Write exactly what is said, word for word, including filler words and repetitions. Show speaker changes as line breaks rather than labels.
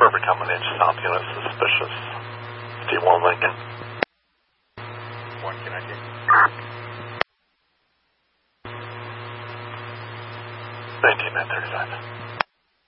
Trevor coming in south unit, suspicious. T one Lincoln.
One connecting.
nineteen nine thirty-five.